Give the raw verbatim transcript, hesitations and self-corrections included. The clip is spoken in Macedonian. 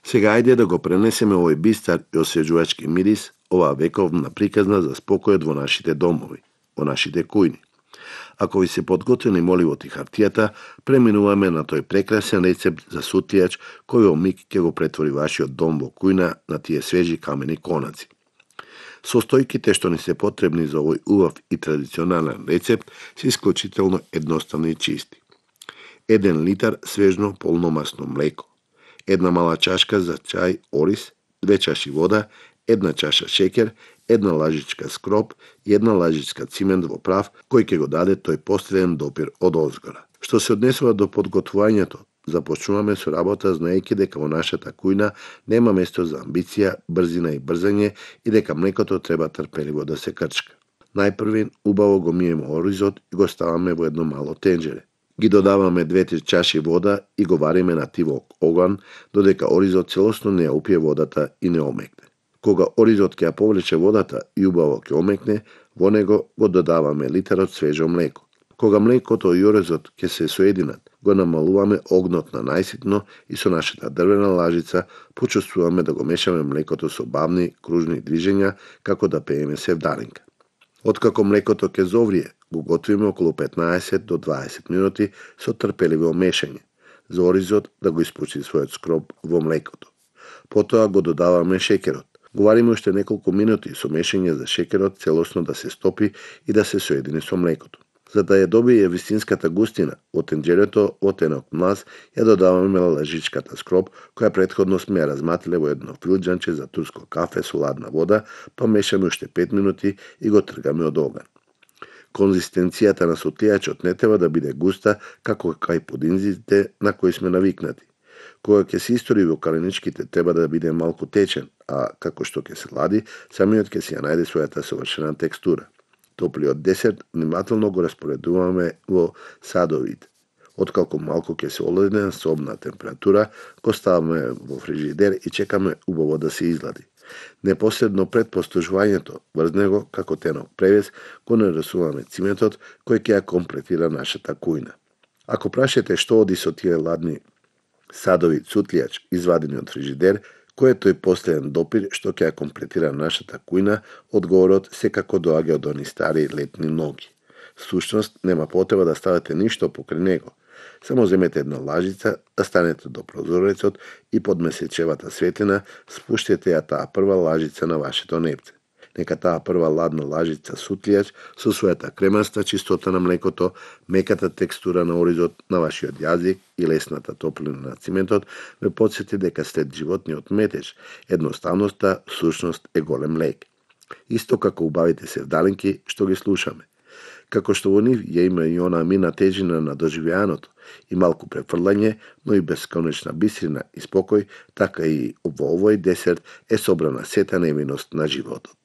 Сега ајде да го пренесеме овој бистар и освежувачки мирис, оваа вековна приказна за спокојот во нашите домови, во нашите кујни. Ако ви се подготвени моливот и хартијата, преминуваме на тој прекрасен рецепт за сутлијач кој во миг ќе го претвори вашиот дом во кујна на тие свежи камени конаци. Состојките што ни се потребни за овој убав и традиционален рецепт се исклучително едноставни и чисти. Еден литар свежно полномасно млеко, една мала чашка за чај ориз, две чаши вода, една чаша шеќер, една лажичка скроп и една лажичка цимент во прав кој ќе го даде тој посреден допир од озгора. Што се однесува до подготвувањето, започнуваме со работа знаејќи дека во нашата кујна нема место за амбиција, брзина и брзање и дека млекото треба трпеливо да се крчка. Најпрви убаво го миеме оризот и го ставаме во едно мало тенџере. Ги додаваме две-три чаши вода и го вариме на тивок оган додека оризот целосно не ја упие водата и не омекне. Кога оризот ќе ја повлече водата и убаво ќе омекне, во него го додаваме литарот свежо млеко. Кога млекото и оризот ќе се соединат, го намалуваме огнот на најситно и со нашата дрвена лажица почувствуваме да го мешаме млекото со бавни кружни движења како да пееме севдалинка. Откако млекото ќе зоврие, го готвиме околу петнаесет до дваесет минути со трпеливо мешање, за оризот да го испушти својот скроп во млекото. Потоа го додаваме шеќерот. Го вариме уште неколку минути со мешање за шеќерот целосно да се стопи и да се соедини со млекото. За да ја добие вистинската густина, во тенџерето од енок млаз ја додаваме лажичката скроп, која претходно сме ја разматиле во едно филџанче за турско кафе со ладна вода, па мешаме уште пет минути и го тргаме од оган. Конзистенцијата на сутлијачот не треба да биде густа како кај пудинзите на кои сме навикнати. Кога ќе се истори во каленичките треба да биде малку течен, а како што ќе се лади, самиот ќе си ја најде својата совршена текстура. Топлиот десерт внимателно го распоредуваме во садовите. Откако малку ќе се олади на собна температура, го ставаме во фрижидер и чекаме убаво да се излади. Непосредно пред постужувањето, врз него, како тенок превес, го нарисуваме циментот кој ќе ја комплетира нашата кујна. Ако прашате што оди со тие ладни садови сутлијач извадени од фрижидер, кој е тој последен допир што ќе ја комплетира нашата кујна, одговорот секако доаѓа од они стари летни ноги. Всушност, нема потреба да ставате ништо покрај него. Само земете една лажица, да станете до прозорецот и под месечевата светлина спуштете ја таа прва лажица на вашето непце. Нека таа прва ладна лажица сутлијач со својата кремаста чистота на млекото, меката текстура на оризот на вашиот јазик и лесната топлина на циментот ве потсети дека след животниот метеж, едноставноста всушност е голем лек. Исто како убавите севдалинки што ги слушаме. Како што во нив ја има и она мина тежина на доживеаното и малку префрлање, но и бесконечна бистрина и спокој, така и во овој десерт е собрана сета невиност на животот.